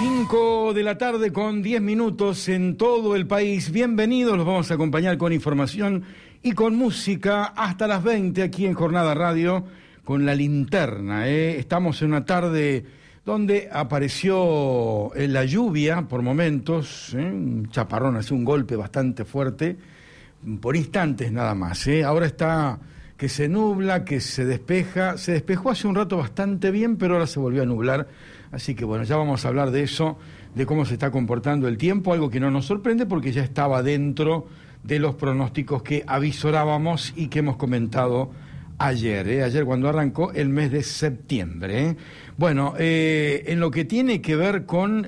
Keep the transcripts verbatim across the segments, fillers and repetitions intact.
cinco de la tarde con diez minutos en todo el país. Bienvenidos, los vamos a acompañar con información y con música hasta las veinte aquí en Jornada Radio con La Linterna. ¿eh? Estamos en una tarde donde apareció la lluvia por momentos, ¿eh? un chaparrón, así un golpe bastante fuerte, por instantes nada más. ¿eh? Ahora está que se nubla, que se despeja. Se despejó hace un rato bastante bien, pero ahora se volvió a nublar. Así que bueno, ya vamos a hablar de eso, de cómo se está comportando el tiempo, algo que no nos sorprende porque ya estaba dentro de los pronósticos que avisorábamos y que hemos comentado ayer, ¿eh? ayer cuando arrancó el mes de septiembre. ¿eh? Bueno, eh, en lo que tiene que ver con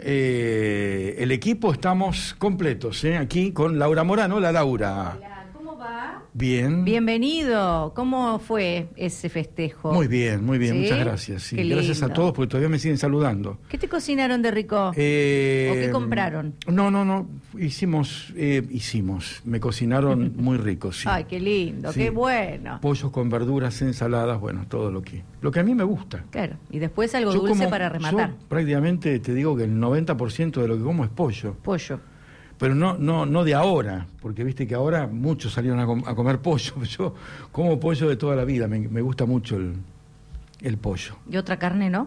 eh, el equipo estamos completos, ¿eh? aquí con Laura Morano. Hola, Laura. Hola, ¿cómo va? Bien. Bienvenido. ¿Cómo fue ese festejo? Muy bien, muy bien, ¿Sí? muchas gracias. Sí. Qué Gracias a lindo. todos porque todavía me siguen saludando. ¿Qué te cocinaron de rico? Eh, ¿O qué compraron? No, no, no, hicimos, eh, hicimos, me cocinaron muy rico, sí. Ay, qué lindo, Sí. qué bueno. Pollos con verduras, ensaladas, bueno, todo lo que lo que a mí me gusta. Claro, y después algo Yo dulce como- para rematar. yo prácticamente te digo que el noventa por ciento de lo que como es pollo, Pollo. pero no no no de ahora, porque viste que ahora muchos salieron a, com- a comer pollo. Yo como pollo de toda la vida, me, me gusta mucho el, el pollo. ¿Y otra carne, no?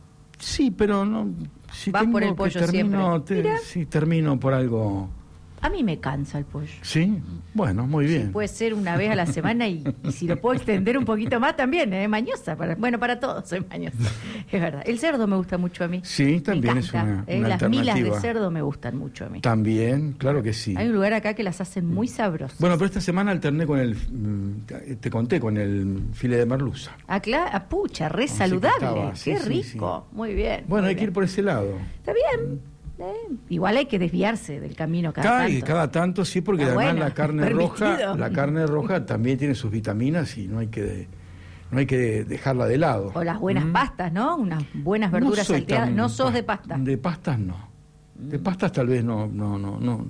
Sí, pero no. Si Vas tengo por el que pollo termino, siempre. Mira. sí, termino por algo. A mí me cansa el pollo. Sí, bueno, muy bien. Puede ser una vez a la semana y, y si lo puedo extender un poquito más también, ¿eh? Mañosa. Para, bueno, para todos soy mañosa. Es verdad. El cerdo me gusta mucho a mí. Sí, también Me es encanta, una, ¿eh? una Las milas de alternativa. cerdo me gustan mucho a mí. También, claro que sí. Hay un lugar acá que las hacen muy sabrosas. Bueno, pero esta semana alterné con el, mm, te conté, con el file de merluza. Ah, claro, ah, pucha, re Así que saludable. estaba, sí, Qué sí, rico. Muy bien. Bueno, muy hay que ir bien. por ese lado. Está bien. eh, Igual hay que desviarse del camino cada Cada, tanto. cada tanto sí, porque Está además bueno, la carne permitido. roja, la carne roja también tiene sus vitaminas y no hay que no hay que dejarla de lado. O las buenas Mm. pastas, ¿no? Unas buenas verduras soy salteadas. tan No sos pas- de pasta. De pastas no. De pastas tal vez no, no, no, no.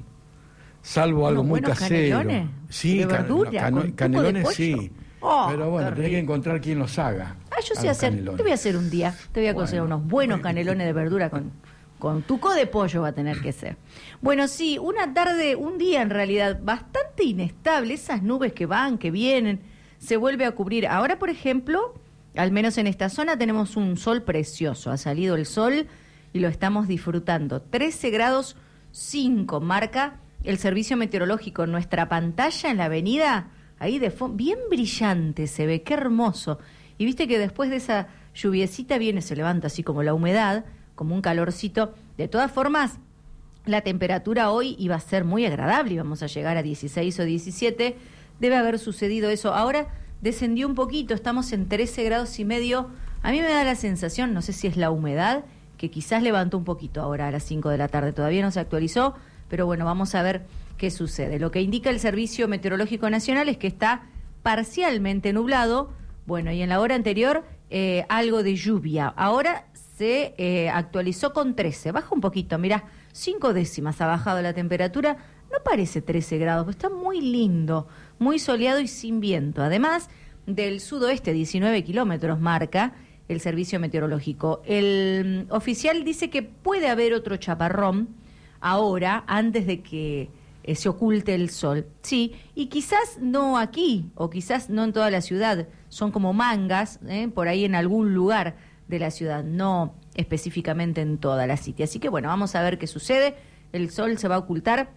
Salvo algo Unos muy buenos casero. canelones Sí, de can- verdura, cano- con tuco de canelones pollo. sí. Oh, Pero bueno, qué tenés que rico. encontrar quien los haga. Ah, yo a sé los hacer. canelones. Te voy a hacer un día. Te voy a cocinar Bueno. unos buenos canelones de verdura con, con tuco de pollo va a tener que ser. Bueno, sí, una tarde, un día en realidad bastante inestable. Esas nubes que van, que vienen, se vuelve a cubrir. Ahora, por ejemplo, al menos en esta zona tenemos un sol precioso. Ha salido el sol y lo estamos disfrutando. trece grados cinco marca el servicio meteorológico. Nuestra pantalla en la avenida, ahí de fondo, bien brillante se ve, qué hermoso. Y viste que después de esa lluviecita viene, se levanta así como la humedad, como un calorcito. De todas formas, la temperatura hoy iba a ser muy agradable, íbamos a llegar a dieciséis o diecisiete. Debe haber sucedido eso. Ahora descendió un poquito, estamos en trece grados y medio. A mí me da la sensación, no sé si es la humedad, que quizás levantó un poquito ahora a las cinco de la tarde. Todavía no se actualizó, pero bueno, vamos a ver qué sucede. Lo que indica el Servicio Meteorológico Nacional es que está parcialmente nublado. Bueno, y en la hora anterior eh, algo de lluvia. Ahora se eh, actualizó con trece. Baja un poquito, mirá, cinco décimas ha bajado la temperatura. No parece trece grados, pero está muy lindo, muy soleado y sin viento. Además, del sudoeste, diecinueve kilómetros marca el servicio meteorológico. El mm, oficial dice que puede haber otro chaparrón ahora, antes de que eh, se oculte el sol. Sí, y quizás no aquí, o quizás no en toda la ciudad. Son como mangas, eh, por ahí en algún lugar de la ciudad, no específicamente en toda la City. Así que bueno, vamos a ver qué sucede. El sol se va a ocultar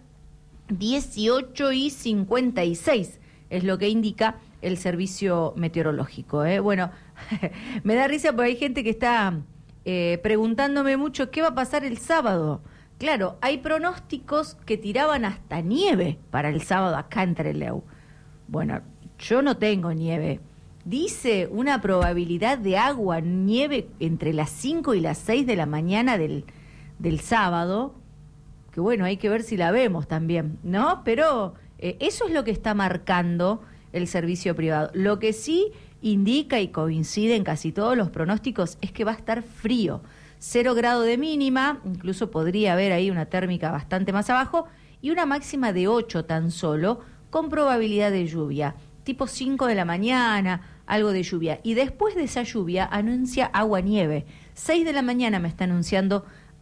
dieciocho y cincuenta y seis, es lo que indica el servicio meteorológico. ¿eh? Bueno, me da risa porque hay gente que está eh, preguntándome mucho qué va a pasar el sábado. Claro, hay pronósticos que tiraban hasta nieve para el sábado acá en Trelew. Bueno, yo no tengo nieve. Dice una probabilidad de agua, nieve entre las cinco y las seis de la mañana del, del sábado, que bueno, hay que ver si la vemos también, ¿no? Pero eh, eso es lo que está marcando el servicio privado. Lo que sí indica y coincide en casi todos los pronósticos es que va a estar frío. Cero grado de mínima, incluso podría haber ahí una térmica bastante más abajo, y una máxima de ocho tan solo, con probabilidad de lluvia. Tipo cinco de la mañana, algo de lluvia. Y después de esa lluvia anuncia agua-nieve. seis de la mañana me está anunciando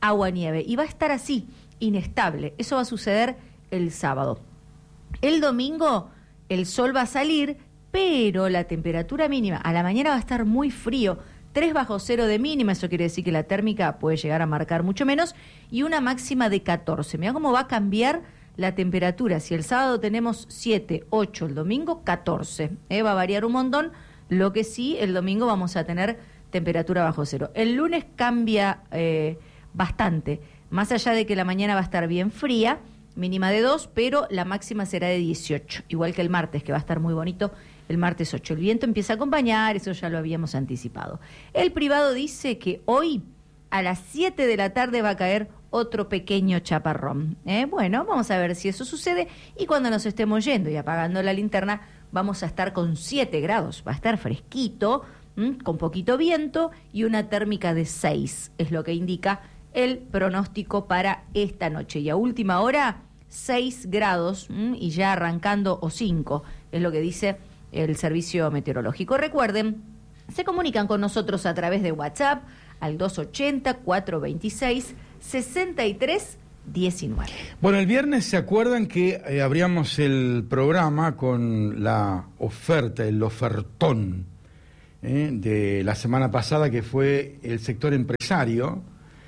agua-nieve. Y va a estar así, inestable. Eso va a suceder el sábado. El domingo el sol va a salir, pero la temperatura mínima a la mañana va a estar muy frío. tres bajo cero de mínima, eso quiere decir que la térmica puede llegar a marcar mucho menos, y una máxima de catorce. Mirá cómo va a cambiar la temperatura. Si el sábado tenemos siete, ocho, el domingo catorce. ¿eh? Va a variar un montón. Lo que sí, el domingo vamos a tener temperatura bajo cero. El lunes cambia eh, bastante. Más allá de que la mañana va a estar bien fría, mínima de dos, pero la máxima será de dieciocho. Igual que el martes, que va a estar muy bonito. El martes ocho. El viento empieza a acompañar, eso ya lo habíamos anticipado. El privado dice que hoy a las siete de la tarde va a caer otro pequeño chaparrón. ¿eh? Bueno, vamos a ver si eso sucede, y cuando nos estemos yendo y apagando la linterna vamos a estar con siete grados, va a estar fresquito, ¿m? con poquito viento y una térmica de seis, es lo que indica el pronóstico para esta noche. Y a última hora, seis grados ¿m? y ya arrancando, o cinco, es lo que dice el servicio meteorológico. Recuerden, se comunican con nosotros a través de WhatsApp al dos ochenta, cuatrocientos veintiséis, sesenta y tres diecinueve. Bueno, el viernes se acuerdan que eh, abríamos el programa con la oferta, el ofertón eh, de la semana pasada, que fue el sector empresario,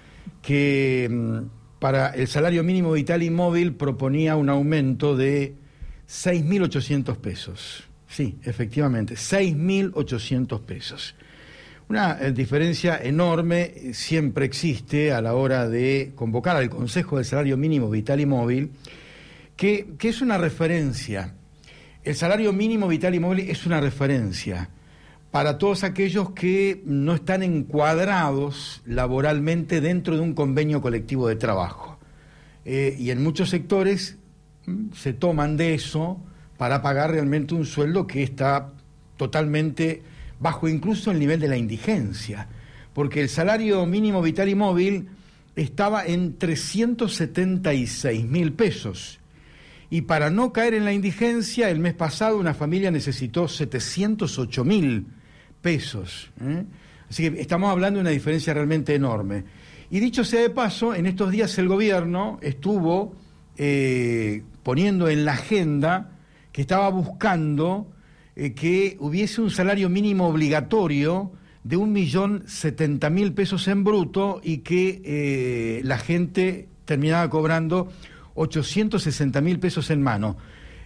que mm, para el salario mínimo vital y móvil proponía un aumento de seis mil ochocientos pesos. Sí, efectivamente, seis mil ochocientos pesos. Una eh, diferencia enorme eh, siempre existe a la hora de convocar al Consejo del Salario Mínimo Vital y Móvil, que, que es una referencia. El salario mínimo vital y móvil es una referencia para todos aquellos que no están encuadrados laboralmente dentro de un convenio colectivo de trabajo. Eh, y en muchos sectores mm, se toman de eso para pagar realmente un sueldo que está totalmente bajo incluso el nivel de la indigencia, porque el salario mínimo vital y móvil estaba en trescientos setenta y seis mil pesos, y para no caer en la indigencia, el mes pasado una familia necesitó setecientos ocho mil pesos. ¿eh? Así que estamos hablando de una diferencia realmente enorme. Y dicho sea de paso, en estos días el gobierno estuvo eh, poniendo en la agenda que estaba buscando eh, que hubiese un salario mínimo obligatorio de un millón setenta mil pesos en bruto, y que eh, la gente terminaba cobrando ochocientos sesenta mil pesos en mano,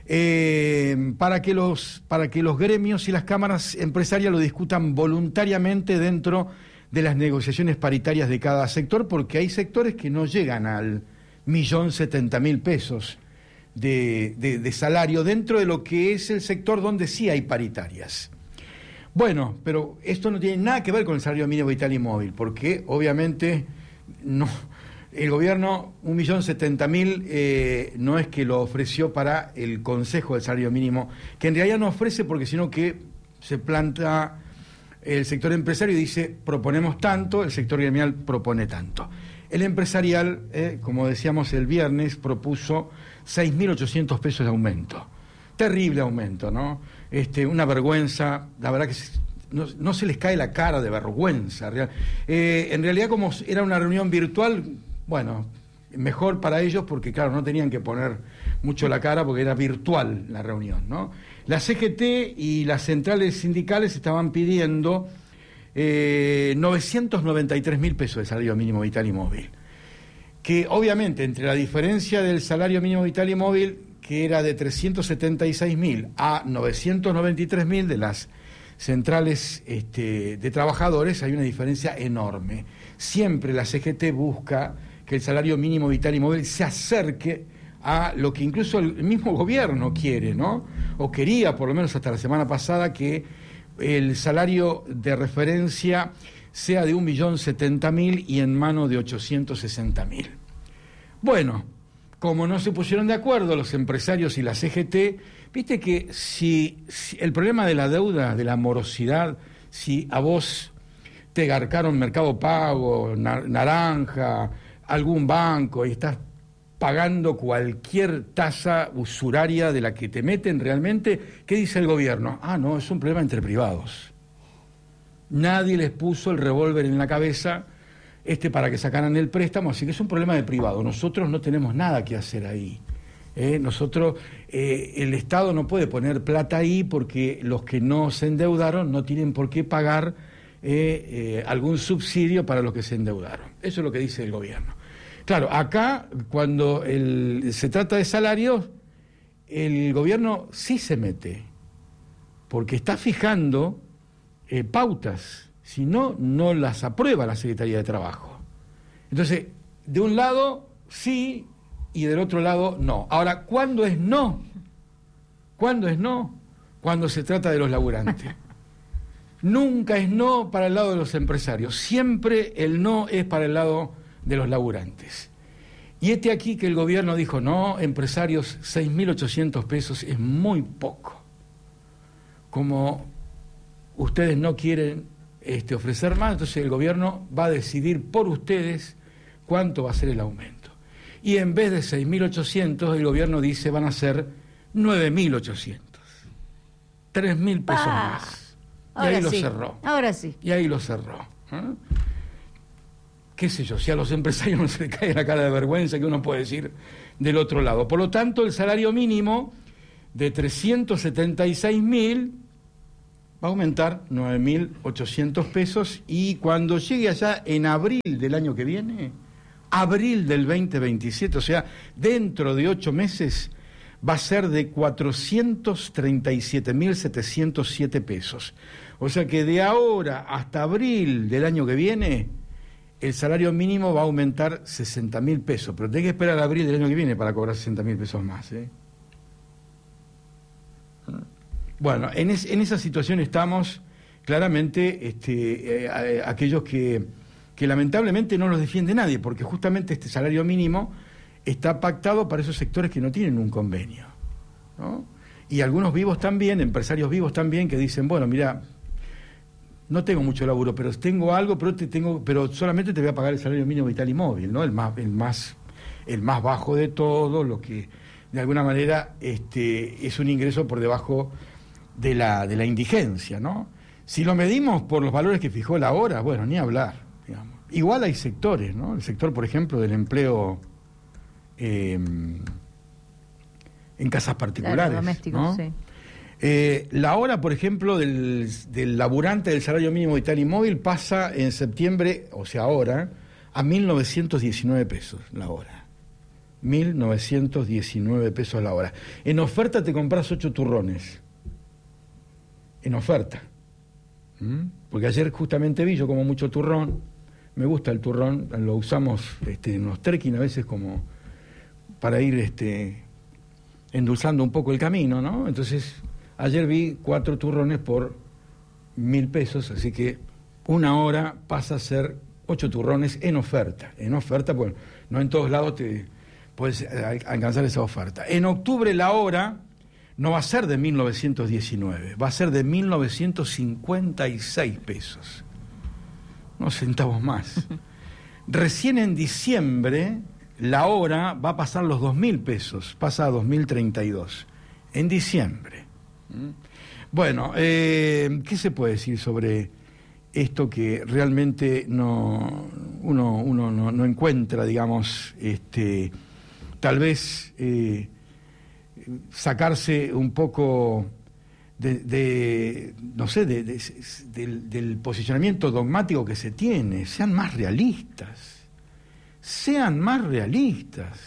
eh, para que los para que los gremios y las cámaras empresarias lo discutan voluntariamente dentro de las negociaciones paritarias de cada sector, porque hay sectores que no llegan al millón setenta mil pesos De, de, de salario dentro de lo que es el sector donde sí hay paritarias. Bueno, pero esto no tiene nada que ver con el salario mínimo vital y móvil, porque obviamente no, el gobierno un millón setenta mil eh, no es que lo ofreció para el Consejo del Salario Mínimo, que en realidad no ofrece, porque sino que se planta el sector empresario y dice proponemos tanto, el sector gremial propone tanto. El empresarial, eh, como decíamos el viernes, propuso seis mil ochocientos pesos de aumento. Terrible aumento, ¿no? Este, una vergüenza, la verdad que se, no, no se les cae la cara de vergüenza. Real. Eh, en realidad, como era una reunión virtual, bueno, mejor para ellos porque, claro, no tenían que poner mucho la cara porque era virtual la reunión, ¿no? La C G T y las centrales sindicales estaban pidiendo eh, novecientos noventa y tres mil pesos de salario mínimo vital y móvil, que obviamente entre la diferencia del salario mínimo vital y móvil, que era de trescientos setenta y seis mil a novecientos noventa y tres mil de las centrales este, de trabajadores, hay una diferencia enorme. Siempre la C G T busca que el salario mínimo vital y móvil se acerque a lo que incluso el mismo gobierno quiere, ¿no? O quería, por lo menos hasta la semana pasada, que el salario de referencia sea de un millón setenta mil y en mano de ochocientos sesenta mil. Bueno, como no se pusieron de acuerdo los empresarios y la C G T, viste que si, si el problema de la deuda, de la morosidad, si a vos te garcaron Mercado Pago, Naranja, algún banco, y estás pagando cualquier tasa usuraria de la que te meten realmente, ¿qué dice el gobierno? Ah, no, es un problema entre privados. Nadie les puso el revólver en la cabeza este, para que sacaran el préstamo, así que es un problema de privado. Nosotros no tenemos nada que hacer ahí. Eh, nosotros, eh, el Estado no puede poner plata ahí porque los que no se endeudaron no tienen por qué pagar eh, eh, algún subsidio para los que se endeudaron. Eso es lo que dice el gobierno. Claro, acá cuando el, se trata de salarios, el gobierno sí se mete, porque está fijando eh, pautas. Si no, no las aprueba la Secretaría de Trabajo. Entonces, de un lado, sí, y del otro lado, no. Ahora, ¿cuándo es no? ¿Cuándo es no? Cuando se trata de los laburantes. Nunca es no para el lado de los empresarios. Siempre el no es para el lado de los laburantes. Y este aquí que el gobierno dijo, no, empresarios, seis mil ochocientos pesos es muy poco. Como ustedes no quieren Este, ofrecer más, entonces el gobierno va a decidir por ustedes cuánto va a ser el aumento. Y en vez de seis mil ochocientos, el gobierno dice van a ser nueve mil ochocientos. tres mil pesos ah, más. Y ahora ahí lo sí, cerró. Ahora sí. Y ahí lo cerró. ¿eh? Qué sé yo, si a los empresarios no se les cae la cara de vergüenza que uno puede decir del otro lado. Por lo tanto, el salario mínimo de trescientos setenta y seis mil va a aumentar nueve mil ochocientos pesos y cuando llegue allá en abril del año que viene, abril del veinte veintisiete, o sea, dentro de ocho meses, va a ser de cuatrocientos treinta y siete mil setecientos siete pesos. O sea que de ahora hasta abril del año que viene, el salario mínimo va a aumentar sesenta mil pesos, pero tenés que esperar a abril del año que viene para cobrar sesenta mil pesos más, ¿eh? Bueno, en, es, en esa situación estamos claramente este, eh, aquellos que, que lamentablemente no los defiende nadie, porque justamente este salario mínimo está pactado para esos sectores que no tienen un convenio, ¿no? Y algunos vivos también, empresarios vivos también, que dicen, bueno, mira, no tengo mucho laburo, pero tengo algo, pero te tengo, pero solamente te voy a pagar el salario mínimo vital y móvil, ¿no? El más, el más, el más bajo de todo, lo que de alguna manera este, es un ingreso por debajo de la, de la indigencia, ¿no? Si lo medimos por los valores que fijó la hora, bueno, ni hablar, digamos. Igual hay sectores, ¿no? El sector, por ejemplo, del empleo eh, en casas particulares, claro, domésticos, ¿no? Sí. Eh, la hora, por ejemplo, del, del laburante del salario mínimo vital y móvil pasa en septiembre, o sea, ahora, a mil novecientos diecinueve pesos la hora. mil novecientos diecinueve pesos la hora. En oferta te compras ocho turrones. En oferta. ¿Mm? Porque ayer justamente vi, yo como mucho turrón, me gusta el turrón, lo usamos este, en los trekking a veces como para ir este, endulzando un poco el camino, ¿no? Entonces, ayer vi cuatro turrones por mil pesos, así que una hora pasa a ser ocho turrones en oferta. En oferta, bueno, no en todos lados te puedes alcanzar esa oferta. En octubre la hora no va a ser de mil novecientos diecinueve, va a ser de mil novecientos cincuenta y seis pesos. Unos centavos más. Recién en diciembre, la hora va a pasar los dos mil pesos, pasa a dos mil treinta y dos. En diciembre. Bueno, eh, ¿qué se puede decir sobre esto que realmente no uno, uno no, no encuentra, digamos, este, tal vez... Eh, sacarse un poco de, de no sé, de, de, de, del, del posicionamiento dogmático que se tiene. Sean más realistas, sean más realistas.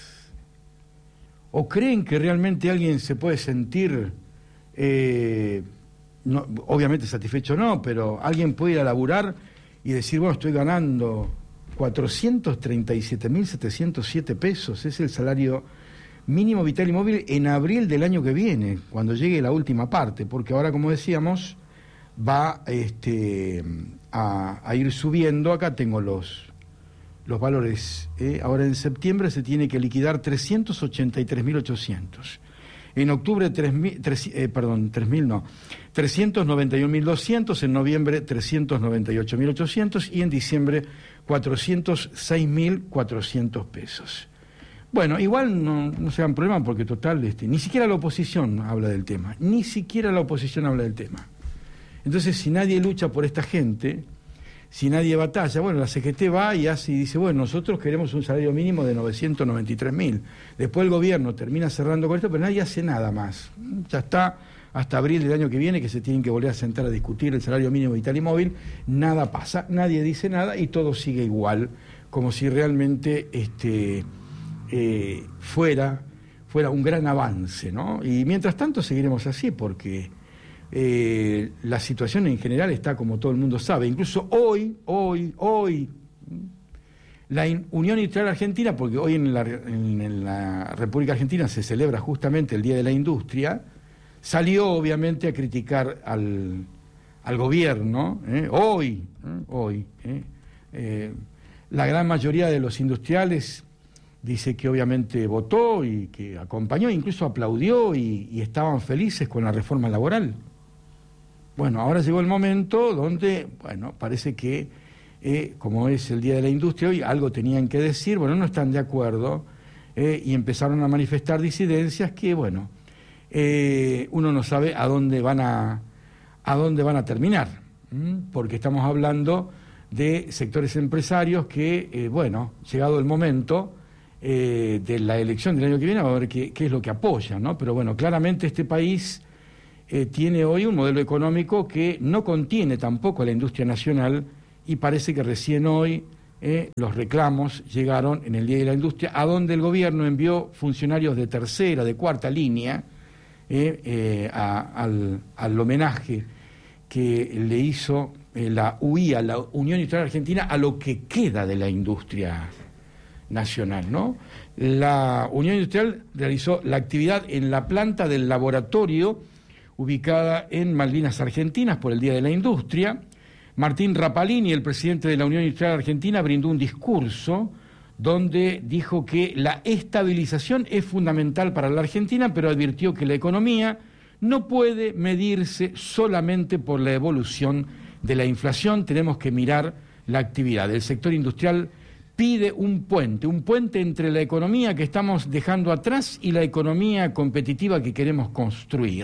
¿O creen que realmente alguien se puede sentir, eh, no, obviamente satisfecho no, pero alguien puede ir a laburar y decir, bueno, estoy ganando cuatrocientos treinta y siete mil setecientos siete pesos, es el salario mínimo vital y móvil en abril del año que viene, cuando llegue la última parte, porque ahora, como decíamos, va este, a, a ir subiendo. Acá tengo los, los valores. ¿eh? Ahora en septiembre se tiene que liquidar trescientos ochenta y tres mil ochocientos. En octubre, tres mil, tres, eh, perdón, tres mil no, trescientos noventa y un mil doscientos, en noviembre trescientos noventa y ocho mil ochocientos y en diciembre cuatrocientos seis mil cuatrocientos pesos. Bueno, igual no, no se hagan problema porque total, este, ni siquiera la oposición habla del tema, ni siquiera la oposición habla del tema. Entonces, si nadie lucha por esta gente, si nadie batalla. Bueno, la C G T va y hace y dice, bueno, nosotros queremos un salario mínimo de novecientos noventa y tres mil. Después el gobierno termina cerrando con esto, pero nadie hace nada más. Ya está hasta abril del año que viene que se tienen que volver a sentar a discutir el salario mínimo vital y móvil. Nada pasa, nadie dice nada y todo sigue igual, como si realmente este, eh, fuera, fuera un gran avance, ¿no? Y mientras tanto seguiremos así porque... Eh, la situación en general está como todo el mundo sabe, incluso hoy, hoy, hoy, la in, Unión Industrial Argentina, porque hoy en la, en, en la República Argentina se celebra justamente el Día de la Industria, salió obviamente a criticar al, al gobierno, ¿eh? hoy, ¿eh? hoy, ¿eh? Eh, la gran mayoría de los industriales dice que obviamente votó y que acompañó, incluso aplaudió y, y estaban felices con la reforma laboral. Bueno, ahora llegó el momento donde, bueno, parece que, eh, como es el Día de la Industria hoy, algo tenían que decir, bueno, no están de acuerdo, eh, y empezaron a manifestar disidencias que, bueno, eh, uno no sabe a dónde van a, a dónde van a terminar, ¿m? Porque estamos hablando de sectores empresarios que, eh, bueno, llegado el momento eh, de la elección del año que viene, va a ver qué, qué es lo que apoyan, ¿no? Pero bueno, claramente este país... Eh, tiene hoy un modelo económico que no contiene tampoco a la industria nacional y parece que recién hoy eh, los reclamos llegaron en el Día de la Industria, a donde el gobierno envió funcionarios de tercera, de cuarta línea eh, eh, a, al, al homenaje que le hizo eh, la U I A, la Unión Industrial Argentina, a lo que queda de la industria nacional, ¿no? La Unión Industrial realizó la actividad en la planta del laboratorio ubicada en Malvinas Argentinas por el Día de la Industria. Martín Rapalini, el presidente de la Unión Industrial Argentina, brindó un discurso donde dijo que la estabilización es fundamental para la Argentina, pero advirtió que la economía no puede medirse solamente por la evolución de la inflación, tenemos que mirar la actividad. El sector industrial pide un puente, un puente entre la economía que estamos dejando atrás y la economía competitiva que queremos construir.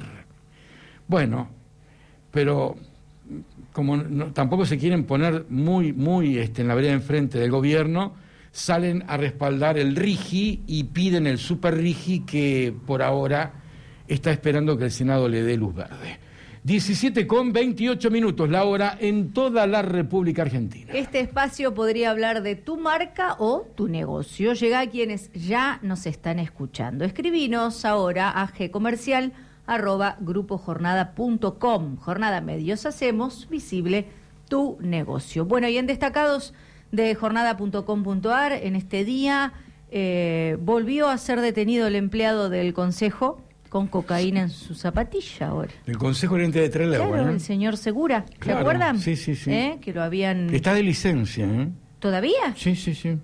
Bueno, pero como no, tampoco se quieren poner muy, muy este, en la vereda enfrente del gobierno, salen a respaldar el RIGI y piden el super RIGI que por ahora está esperando que el Senado le dé luz verde. diecisiete con veintiocho minutos, la hora en toda la República Argentina. Este espacio podría hablar de tu marca o tu negocio. Llega a quienes ya nos están escuchando. Escribinos ahora a gcomercial arroba grupojornada punto com. Jornada Medios Hacemos visible tu negocio. Bueno, y en destacados de jornada punto com punto ar, en este día eh, volvió a ser detenido el empleado del Consejo con cocaína en su zapatilla ahora. El Consejo Oriente de Trelew, Claro, ¿no? el señor Segura, Claro, ¿se acuerdan? sí, sí, sí. ¿Eh? Que lo habían... Está de licencia, ¿eh? ¿Todavía? Sí, sí, sí.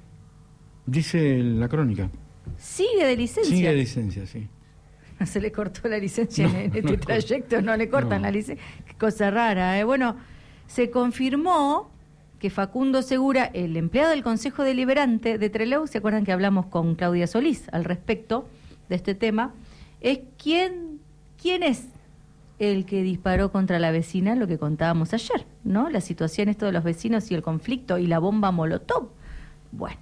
Dice la crónica. Sigue de licencia. Sigue de licencia, sí. No se le cortó la licencia No, en este no trayecto, no le cortan no. la licencia. Qué cosa rara, ¿eh? Bueno, se confirmó que Facundo Segura, el empleado del Consejo Deliberante de Trelew, ¿se acuerdan que hablamos con Claudia Solís al respecto de este tema? Es quien, quién es el que disparó contra la vecina, lo que contábamos ayer, ¿no? La situación esto de los vecinos y el conflicto y la bomba Molotov. Bueno.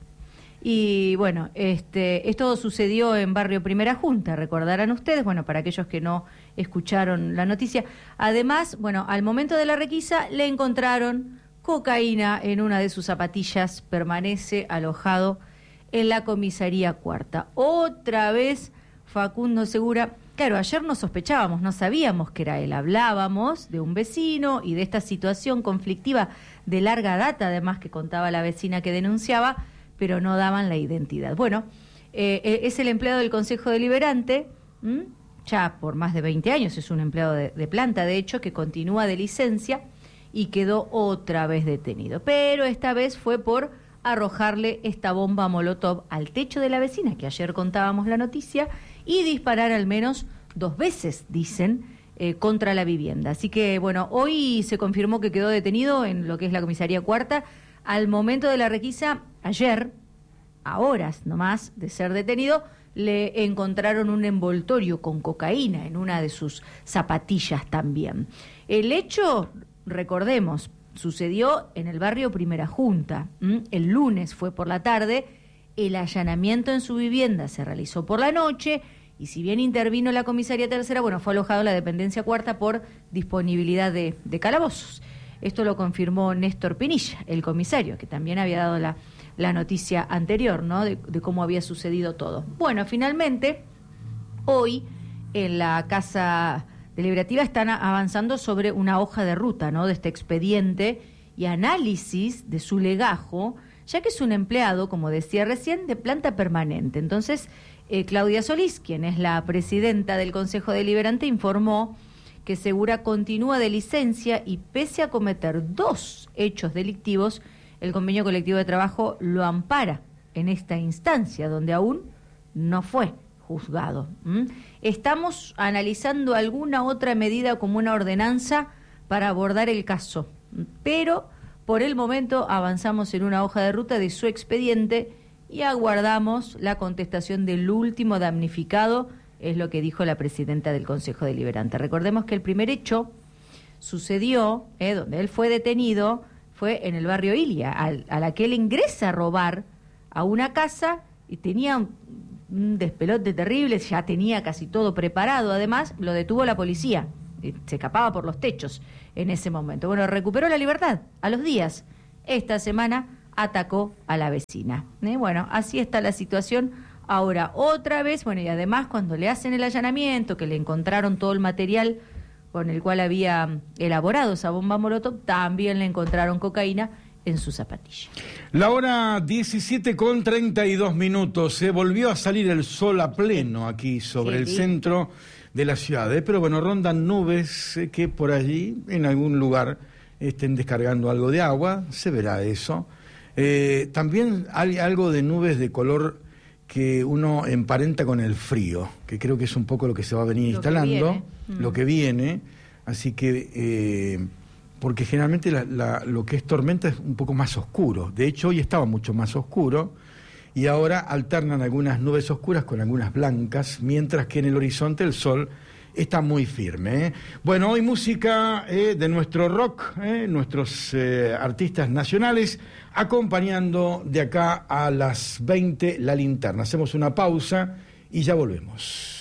Y bueno, este, esto sucedió en Barrio Primera Junta, recordarán ustedes, bueno, para aquellos que no escucharon la noticia. Además, bueno, al momento de la requisa le encontraron cocaína en una de sus zapatillas, permanece alojado en la comisaría cuarta. Otra vez Facundo Segura, claro, ayer no sospechábamos, no sabíamos que era él, hablábamos de un vecino y de esta situación conflictiva de larga data, además que contaba la vecina que denunciaba, pero no daban la identidad. Bueno, eh, es el empleado del Consejo Deliberante, ¿m? ya por más de veinte años, es un empleado de, de planta, de hecho, que continúa de licencia y quedó otra vez detenido. Pero esta vez fue por arrojarle esta bomba Molotov al techo de la vecina, que ayer contábamos la noticia, y disparar al menos dos veces, dicen, eh, contra la vivienda. Así que, bueno, hoy se confirmó que quedó detenido en lo que es la comisaría cuarta. Al momento de la requisa, ayer, a horas nomás de ser detenido, le encontraron un envoltorio con cocaína en una de sus zapatillas también. El hecho, recordemos, sucedió en el barrio Primera Junta. ¿Mm? El lunes fue por la tarde, el allanamiento en su vivienda se realizó por la noche y si bien intervino la comisaría tercera, bueno, fue alojado en la dependencia cuarta por disponibilidad de, de calabozos. Esto lo confirmó Néstor Pinilla, el comisario, que también había dado la, la noticia anterior, ¿no?, de, de cómo había sucedido todo. Bueno, finalmente, hoy en la Casa Deliberativa están avanzando sobre una hoja de ruta, ¿no?, de este expediente y análisis de su legajo, ya que es un empleado, como decía recién, de planta permanente. Entonces, eh, Claudia Solís, quien es la presidenta del Consejo Deliberante, informó que Segura continúa de licencia y pese a cometer dos hechos delictivos, el convenio colectivo de trabajo lo ampara en esta instancia, donde aún no fue juzgado. ¿Mm? Estamos analizando alguna otra medida como una ordenanza para abordar el caso, pero por el momento avanzamos en una hoja de ruta de su expediente y aguardamos la contestación del último damnificado, es lo que dijo la presidenta del Consejo Deliberante. Recordemos que el primer hecho sucedió, eh, donde él fue detenido, fue en el barrio Ilia, al, a la que él ingresa a robar a una casa y tenía un, un despelote terrible, ya tenía casi todo preparado, además lo detuvo la policía, se escapaba por los techos en ese momento. Bueno, recuperó la libertad a los días. Esta semana atacó a la vecina. ¿Eh? Bueno, así está la situación. Ahora, otra vez, bueno, y además cuando le hacen el allanamiento, que le encontraron todo el material con el cual había elaborado esa bomba molotov, también le encontraron cocaína en su zapatilla. La hora diecisiete con treinta y dos minutos, se volvió a salir el sol a pleno aquí sobre sí, el sí. centro de la ciudad, ¿eh? Pero bueno, rondan nubes eh, que por allí, en algún lugar, estén descargando algo de agua, se verá eso. Eh, también hay algo de nubes de color que uno emparenta con el frío, que creo que es un poco lo que se va a venir lo instalando, que mm. lo que viene, así que, eh, porque generalmente la, la, lo que es tormenta es un poco más oscuro, de hecho hoy estaba mucho más oscuro, y ahora alternan algunas nubes oscuras con algunas blancas, mientras que en el horizonte el sol está muy firme. ¿eh? Bueno, hoy música eh, de nuestro rock, eh, nuestros eh, artistas nacionales, acompañando de acá a las veinte la linterna. Hacemos una pausa y ya volvemos.